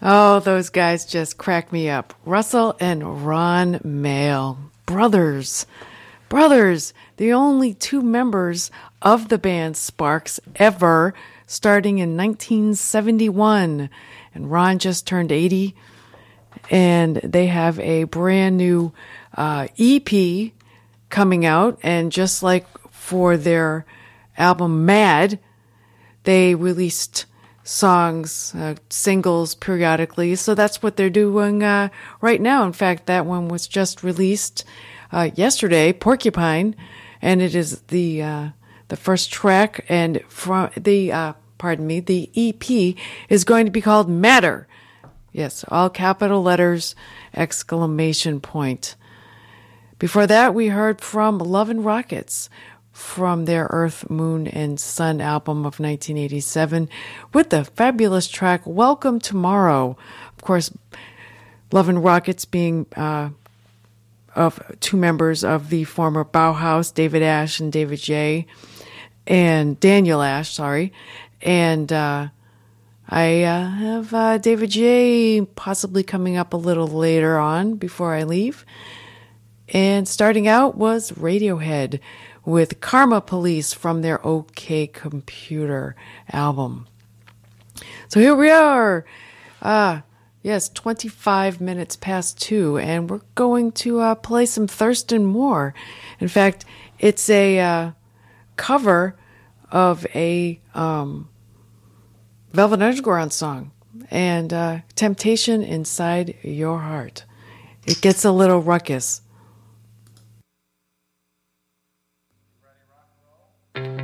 Oh, those guys just crack me up. Russell and Ron Mael. Brothers. Brothers. The only two members of the band Sparks ever, starting in 1971. And Ron just turned 80. And they have a brand new EP coming out. And just like for their album Mad, they released songs, singles periodically. So that's what they're doing right now. In fact, that one was just released yesterday, Porcupine, and it is the first track. And from the the EP is going to be called Matter. Yes, all capital letters, exclamation point. Before that, we heard from Love and Rockets from their Earth, Moon, and Sun album of 1987 with the fabulous track Welcome Tomorrow. Of course, Love and Rockets being of two members of the former Bauhaus, David Ash and David J. and Daniel Ash, sorry. And I have David J. possibly coming up a little later on before I leave. And starting out was Radiohead with Karma Police from their OK Computer album. So here we are. Yes, 25 minutes past 2, and we're going to play some Thurston Moore. In fact, it's a cover of a Velvet Underground song, and Temptation Inside Your Heart. It gets a little ruckus.